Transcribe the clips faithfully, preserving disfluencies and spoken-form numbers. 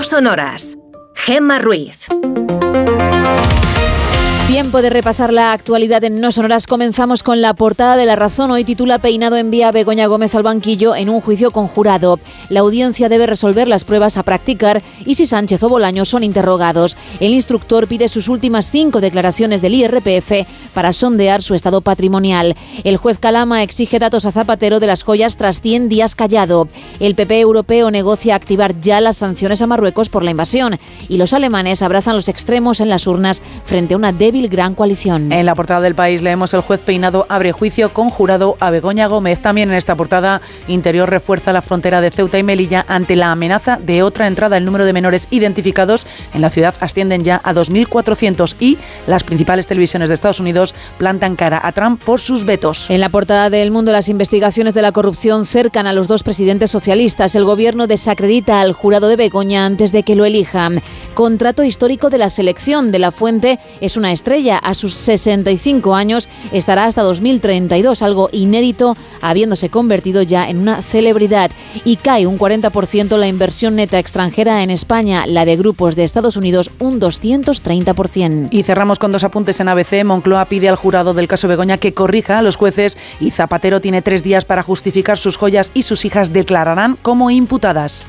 No Sonoras. Gemma Ruiz. Tiempo de repasar la actualidad en No Sonoras. Comenzamos con la portada de La Razón. Hoy titula: Peinado envía a Begoña Gómez al banquillo en un juicio conjurado. La audiencia debe resolver las pruebas a practicar y si Sánchez o Bolaños son interrogados. El instructor pide sus últimas cinco declaraciones del I R P F para sondear su estado patrimonial. El juez Calama exige datos a Zapatero de las joyas tras cien días callado. El P P europeo negocia activar ya las sanciones a Marruecos por la invasión. Y los alemanes abrazan los extremos en las urnas frente a una débil gran coalición. En la portada del País leemos: el juez Peinado abre juicio conjurado a Begoña Gómez. También en esta portada, Interior refuerza la frontera de Ceuta y Melilla ante la amenaza de otra entrada. El número de menores identificados en la ciudad ascienden ya a dos mil cuatrocientos y las principales televisiones de Estados Unidos plantan cara a Trump por sus vetos. En la portada del Mundo, las investigaciones de la corrupción cercan a los dos presidentes socialistas. El gobierno desacredita al jurado de Begoña antes de que lo elijan. Contrato histórico de la selección. De la Fuente es una estrella. A sus sesenta y cinco años estará hasta dos mil treinta y dos, algo inédito, habiéndose convertido ya en una celebridad. Y cae un cuarenta por ciento la inversión neta extranjera en España, la de grupos de Estados Unidos un doscientos treinta por ciento. Y cerramos con dos apuntes en A B C. Moncloa pide al jurado del caso Begoña que corrija a los jueces y Zapatero tiene tres días para justificar sus joyas y sus hijas declararán como imputadas.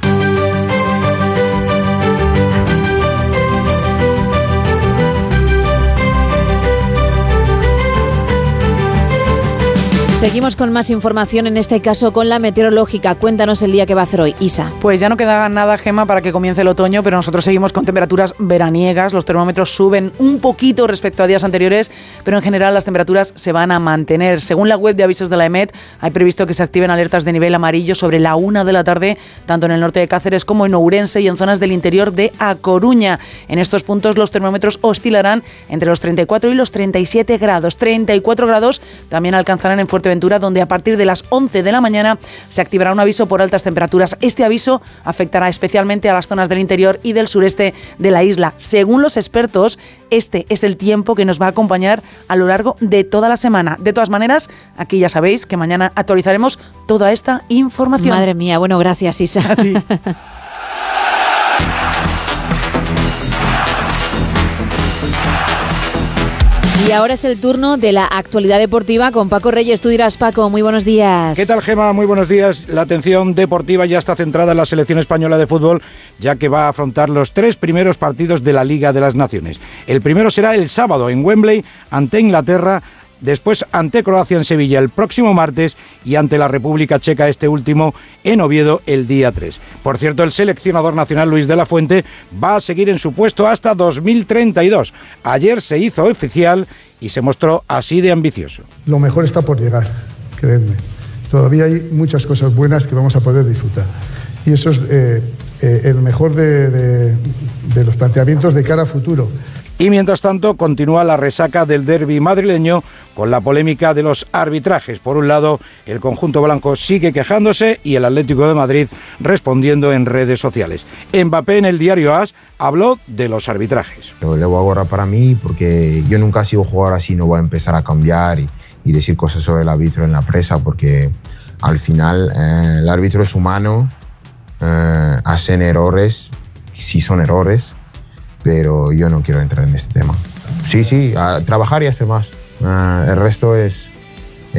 Seguimos con más información, en este caso con la meteorológica. Cuéntanos el día que va a hacer hoy, Isa. Pues ya no queda nada, Gemma, para que comience el otoño, pero nosotros seguimos con temperaturas veraniegas. Los termómetros suben un poquito respecto a días anteriores, pero en general las temperaturas se van a mantener. Según la web de avisos de la EMET, hay previsto que se activen alertas de nivel amarillo sobre la una de la tarde, tanto en el norte de Cáceres como en Ourense y en zonas del interior de A Coruña. En estos puntos los termómetros oscilarán entre los treinta y cuatro y los treinta y siete grados. treinta y cuatro grados también alcanzarán en Fuerteventura, donde a partir de las once de la mañana se activará un aviso por altas temperaturas. Este aviso afectará especialmente a las zonas del interior y del sureste de la isla. Según los expertos, este es el tiempo que nos va a acompañar a lo largo de toda la semana. De todas maneras, aquí ya sabéis que mañana actualizaremos toda esta información. Madre mía, bueno, gracias, Isa. A ti. Y ahora es el turno de la actualidad deportiva con Paco Reyes. Tú dirás, Paco, muy buenos días. ¿Qué tal, Gemma? Muy buenos días. La atención deportiva ya está centrada en la selección española de fútbol, ya que va a afrontar los tres primeros partidos de la Liga de las Naciones. El primero será el sábado en Wembley ante Inglaterra, después ante Croacia en Sevilla el próximo martes y ante la República Checa, este último, en Oviedo el día tres. Por cierto, el seleccionador nacional Luis de la Fuente va a seguir en su puesto hasta dos mil treinta y dos. Ayer se hizo oficial y se mostró así de ambicioso. Lo mejor está por llegar, creedme. Todavía hay muchas cosas buenas que vamos a poder disfrutar. Y eso es eh, eh, el mejor de, de, de los planteamientos de cara a futuro. Y mientras tanto continúa la resaca del derbi madrileño con la polémica de los arbitrajes. Por un lado, el conjunto blanco sigue quejándose y el Atlético de Madrid respondiendo en redes sociales. Mbappé en el diario AS habló de los arbitrajes. Lo llevo ahora para mí porque yo nunca he sido jugador así, no voy a empezar a cambiar y, y decir cosas sobre el árbitro en la prensa porque al final eh, el árbitro es humano, eh, hacen errores, sí son errores, pero yo no quiero entrar en este tema. Sí, sí, a trabajar y hacer más. Uh, el resto es,